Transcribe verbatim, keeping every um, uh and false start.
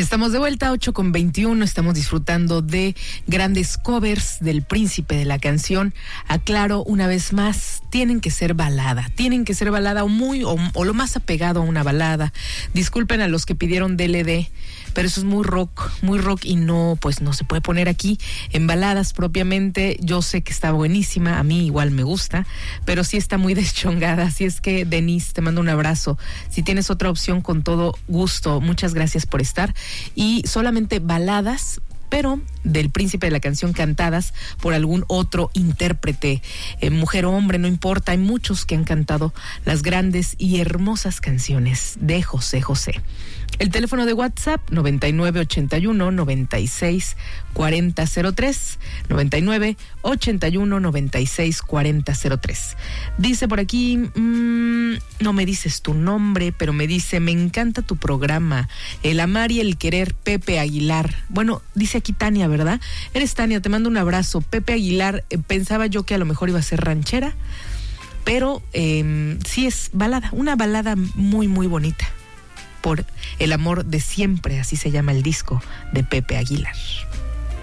Estamos de vuelta, ocho con veintiuno, estamos disfrutando de grandes covers del príncipe de la canción. Aclaro una vez más, tienen que ser balada, tienen que ser balada o muy o, o lo más apegado a una balada. Disculpen a los que pidieron D L D, pero eso es muy rock, muy rock y no, pues no se puede poner aquí en baladas propiamente. Yo sé que está buenísima, a mí igual me gusta, pero sí está muy deschongada. Así es que, Denise, te mando un abrazo. Si tienes otra opción, con todo gusto. Muchas gracias por estar. Y solamente baladas, pero del príncipe de la canción, cantadas por algún otro intérprete, eh, mujer o hombre, no importa. Hay muchos que han cantado las grandes y hermosas canciones de José José. El teléfono de WhatsApp, noventa y nueve ochenta y uno noventa y seis cuarenta cero tres, noventa y nueve ochenta y uno noventa y seis cuarenta cero tres. Dice por aquí, mmm, no me dices tu nombre, pero me dice, me encanta tu programa, el amar y el querer, Pepe Aguilar. Bueno, dice aquí Tania, ¿verdad? Eres Tania, te mando un abrazo. Pepe Aguilar, eh, pensaba yo que a lo mejor iba a ser ranchera, pero eh, sí es balada, una balada muy, muy bonita. Por el amor de siempre, así se llama el disco de Pepe Aguilar.